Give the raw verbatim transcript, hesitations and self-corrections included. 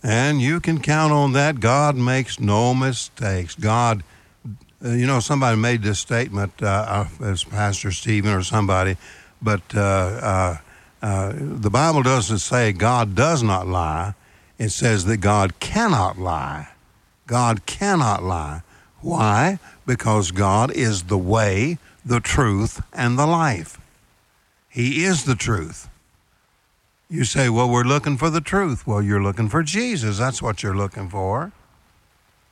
And you can count on that. God makes no mistakes. God, uh, you know, somebody made this statement, uh, as Pastor Stephen or somebody, but uh, uh, uh, the Bible doesn't say God does not lie. It says that God cannot lie. God cannot lie. Why? Because God is the way, the truth, and the life. He is the truth. You say, well, we're looking for the truth. Well, you're looking for Jesus. That's what you're looking for.